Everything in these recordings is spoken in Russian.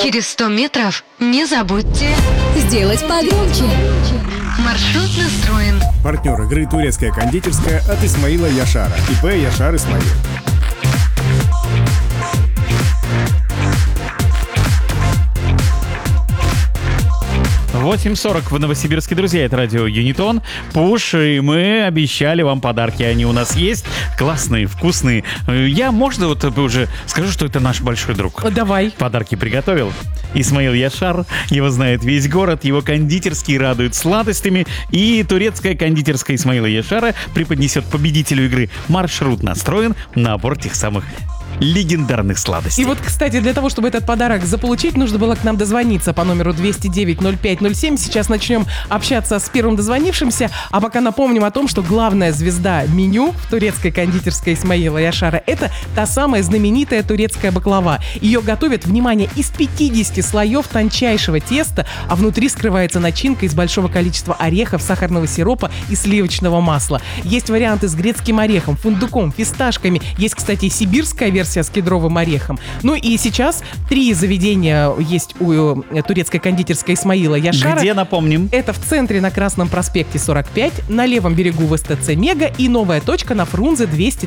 Через 100 метров не забудьте Сделать погромче. маршрут настроен. Партнер игры турецкая кондитерская от Исмаила Яшара. ИП Яшар Исмаил. В 8:40 в Новосибирске, друзья, это радио Юнитон. Пуш, и мы обещали вам подарки. Они у нас есть. Классные, вкусные. Можно уже скажу, что это наш большой друг. Давай. Подарки приготовил Исмаил Яшар. Его знает весь город. Его кондитерские радуют сладостями. И турецкая кондитерская Исмаила Яшара преподнесет победителю игры «Маршрут настроен» набор тех самых легендарных сладостей. И вот, кстати, для того, чтобы этот подарок заполучить, нужно было к нам дозвониться по номеру 209-05-07. Сейчас начнем общаться с первым дозвонившимся, а пока напомним о том, что главная звезда меню в турецкой кондитерской Исмаила Яшара — это та самая знаменитая турецкая баклава. Ее готовят, внимание, из 50 слоев тончайшего теста, а внутри скрывается начинка из большого количества орехов, сахарного сиропа и сливочного масла. Есть варианты с грецким орехом, фундуком, фисташками. Есть, кстати, и сибирская версия с кедровым орехом. Ну и сейчас 3 заведения есть у турецкой кондитерской Исмаила Яшара. Где, напомним? Это в центре на Красном проспекте 45, на левом берегу в СТЦ Мега и новая точка на Фрунзе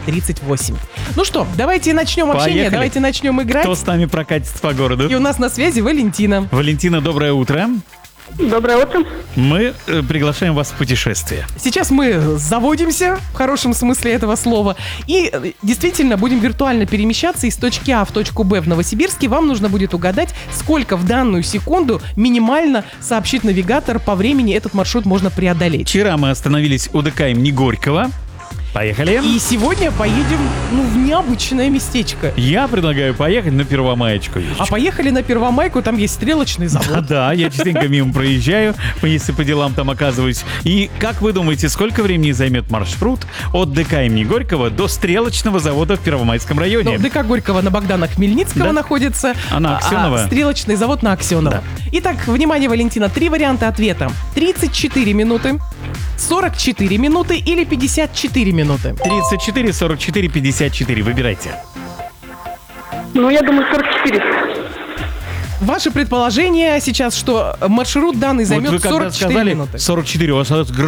238. Ну что, давайте начнем общение, Поехали. давайте начнем играть. Кто с нами прокатится по городу? И у нас на связи Валентина. Валентина, доброе утро. Доброе утро. Мы приглашаем вас в путешествие. Сейчас мы заводимся, в хорошем смысле этого слова, и действительно будем виртуально перемещаться из точки А в точку Б в Новосибирске. Вам нужно будет угадать, сколько в данную секунду минимально, сообщит навигатор, по времени этот маршрут можно преодолеть. Вчера мы остановились у ДК имени Горького. Поехали. И сегодня поедем, в необычное местечко. Я предлагаю поехать на Первомаечку. А поехали на Первомайку, там есть стрелочный завод. Да, я частенько мимо проезжаю, если по делам там оказываюсь. И как вы думаете, сколько времени займет маршрут от ДК имени Горького до стрелочного завода в Первомайском районе? ДК Горького на Богдана Хмельницкого Да. находится, А на Аксенова? стрелочный завод на Аксенова. Да. Итак, внимание, Валентина, 3 варианта ответа. 34 минуты, 44 минуты или 54 минуты. 34, 44, 54. Выбирайте. Я думаю, 44. Ваше предположение сейчас, что маршрут данный займет Вот вы когда 44 сказали минуты. 44, у вас